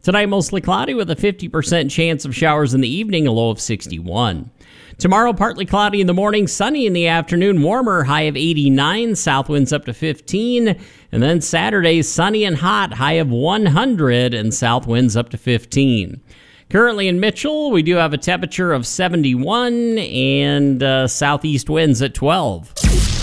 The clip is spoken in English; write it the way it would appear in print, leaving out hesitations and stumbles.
Tonight, mostly cloudy with a 50% chance of showers in the evening, a low of 61. Tomorrow, partly cloudy in the morning, sunny in the afternoon, warmer, high of 89, south winds up to 15. And then Saturday, sunny and hot, high of 100, and south winds up to 15. Currently in Mitchell, we do have a temperature of 71 and southeast winds at 12.